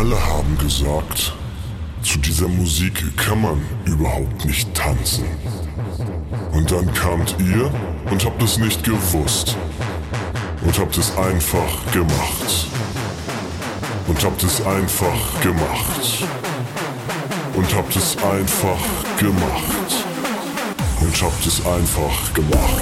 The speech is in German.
alle haben gesagt, zu dieser Musik kann man überhaupt nicht tanzen. Und dann kamt ihr und habt es nicht gewusst. Und habt es einfach gemacht. Und habt es einfach gemacht. Und habt es einfach gemacht. Und habt es einfach gemacht.